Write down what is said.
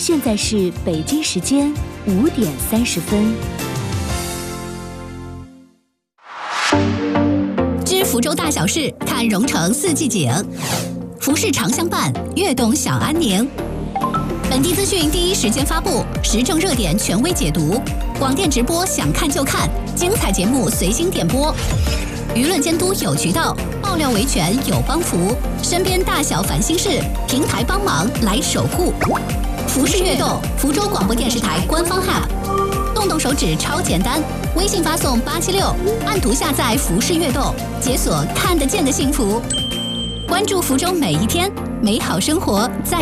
现在是北京时间5点30分。 知福州大小事，看蓉城四季景。服饰常相伴，悦动享安宁。本地资讯第一时间发布，时政热点权威解读，广电直播想看就看，精彩节目随心点播。舆论监督有渠道，爆料维权有帮扶，身边大小烦心事，平台帮忙来守护。服饰悦动，福州广播电视台官方 App， 动动手指超简单，微信发送876，按图下载服饰悦动，解锁看得见的幸福。关注福州每一天，美好生活在